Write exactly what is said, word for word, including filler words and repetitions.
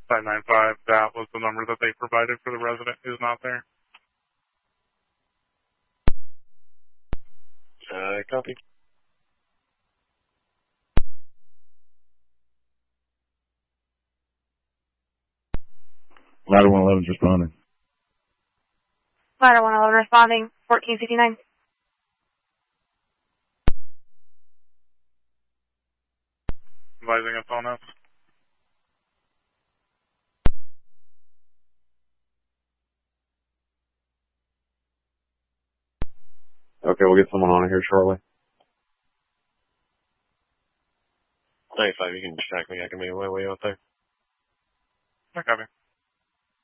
five nine five, that was the number that they provided for the resident who's not there. Uh, copy. Ladder one eleven's responding. Ladder one eleven responding, fourteen fifty-nine. Advising us on us. Okay, we'll get someone on it here shortly. ninety-five, you can distract me. I can make my way out there. I copy.